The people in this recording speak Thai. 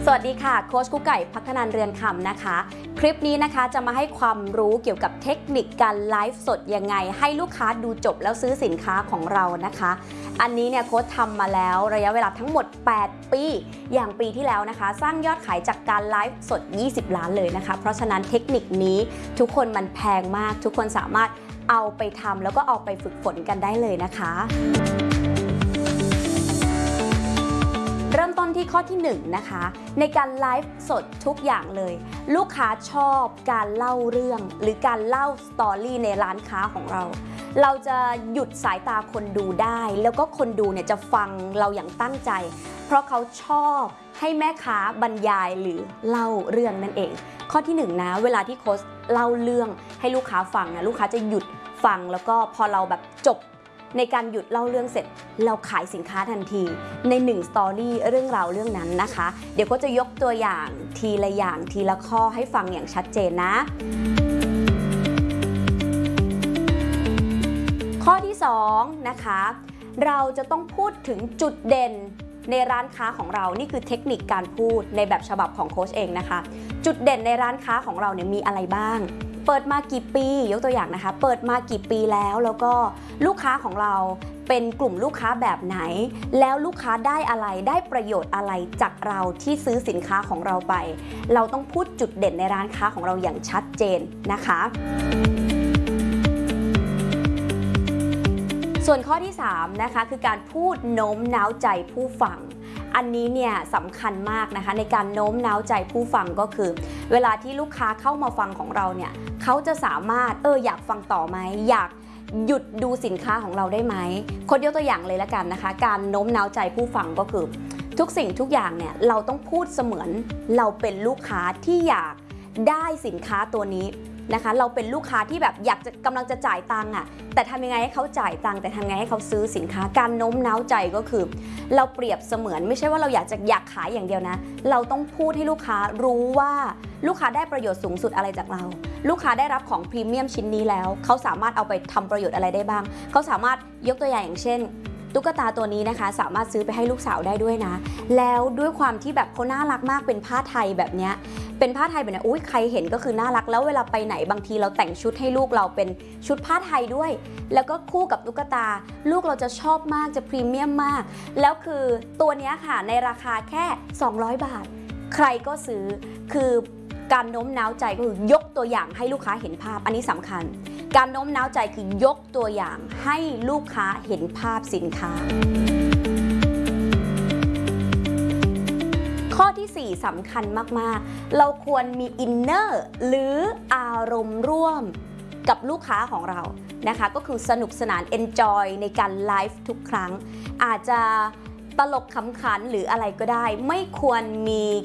สวัสดีค่ะโค้ชกุ๊กไก่พัฒนันเรือนคำนะคะคลิปนี้นะคะจะมาให้ความรู้เกี่ยวกับเทคนิคการไลฟ์สดยังไงให้ลูกค้าดูจบแล้วซื้อสินค้าของเรานะคะอันนี้เนี่ยโค้ชทำมาแล้วระยะเวลาทั้งหมด8ปีอย่างปีที่แล้วนะคะสร้างยอดขายจากการไลฟ์สด20 ล้านเลยนะคะเพราะฉะนั้นเทคนิคนี้ทุกคนมันแพงมากทุกคนสามารถเอาไปทำแล้วก็เอาไปฝึกฝนกันได้เลยนะคะเริ่มต้นที่ข้อที่1นะคะในการไลฟ์สดทุกอย่างเลยลูกค้าชอบการเล่าเรื่องหรือการเล่าสตอรี่ในร้านค้าของเราเราจะหยุดสายตาคนดูได้แล้วก็คนดูเนี่ยจะฟังเราอย่างตั้งใจเพราะเขาชอบให้แม่ค้าบรรยายหรือเล่าเรื่องนั่นเองข้อที่1นะเวลาที่โค้ชเล่าเรื่องให้ลูกค้าฟังนะลูกค้าจะหยุดฟังแล้วก็พอเราแบบจบในการหยุดเล่าเรื่องเสร็จเราขายสินค้าทันทีใน1สตอรี่เรื่องราวเรื่องนั้นนะคะเดี๋ยวก็จะยกตัวอย่างทีละอย่างทีละข้อให้ฟังอย่างชัดเจนนะข้อที่2นะคะเราจะต้องพูดถึงจุดเด่นในร้านค้าของเรานี่คือเทคนิคการพูดในแบบฉบับของโค้ชเองนะคะจุดเด่นในร้านค้าของเราเนี่ยมีอะไรบ้างเปิดมากี่ปียกตัวอย่างนะคะเปิดมากี่ปีแล้วก็ลูกค้าของเราเป็นกลุ่มลูกค้าแบบไหนแล้วลูกค้าได้อะไรได้ประโยชน์อะไรจากเราที่ซื้อสินค้าของเราไปเราต้องพูดจุดเด่นในร้านค้าของเราอย่างชัดเจนนะคะส่วนข้อที่3นะคะคือการพูดโน้มน้าวใจผู้ฟังอันนี้เนี่ยสำคัญมากนะคะในการโน้มน้าวใจผู้ฟังก็คือเวลาที่ลูกค้าเข้ามาฟังของเราเนี่ยเขาจะสามารถอยากฟังต่อไหมอยากหยุดดูสินค้าของเราได้ไหมคนยกตัวอย่างเลยละกันนะคะการโน้มน้าวใจผู้ฟังก็คือทุกสิ่งทุกอย่างเนี่ยเราต้องพูดเสมือนเราเป็นลูกค้าที่อยากได้สินค้าตัวนี้นะคะเราเป็นลูกค้าที่แบบกำลังจะจ่ายตังค์แต่ทำยังไงให้เขาจ่ายตังค์แต่ทำยังไงให้เขาซื้อสินค้าการโน้มน้าวใจก็คือเราเปรียบเสมือนไม่ใช่ว่าเราอยากขายอย่างเดียวนะเราต้องพูดให้ลูกค้ารู้ว่าลูกค้าได้ประโยชน์สูงสุดอะไรจากเราลูกค้าได้รับของพรีเมียมชิ้นนี้แล้วเขาสามารถเอาไปทำประโยชน์อะไรได้บ้างเขาสามารถยกตัวอย่างเช่นตุ๊กตาตัวนี้นะคะสามารถซื้อไปให้ลูกสาวได้ด้วยนะแล้วด้วยความที่แบบเขาน่ารักมากเป็นผ้าไทยแบบนี้เป็นผ้าไทยแบบนี้ใครเห็นก็คือน่ารักแล้วเวลาไปไหนบางทีเราแต่งชุดให้ลูกเราเป็นชุดผ้าไทยด้วยแล้วก็คู่กับตุ๊กตาลูกเราจะชอบมากจะพรีเมียมมากแล้วคือตัวนี้ค่ะในราคาแค่200 บาทใครก็ซื้อคือการโน้มน้าวใจก็คือยกตัวอย่างให้ลูกค้าเห็นภาพอันนี้สำคัญการโน้มน้าวใจคือยกตัวอย่างให้ลูกค้าเห็นภาพสินค้าข้อที่4สำคัญมากๆเราควรมีอินเนอร์หรืออารมณ์ร่วมกับลูกค้าของเรานะคะก็คือสนุกสนาน enjoy ในการไลฟ์ทุกครั้งอาจจะตลกขำขันหรืออะไรก็ได้ไม่ควรมี